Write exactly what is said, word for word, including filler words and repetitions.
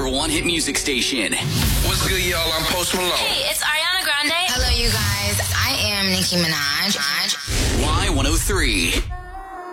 number one hit music station. What's good, y'all? I'm Post Malone. Hey, it's Ariana Grande. Hello, you guys. I am Nicki Minaj. Y one oh three.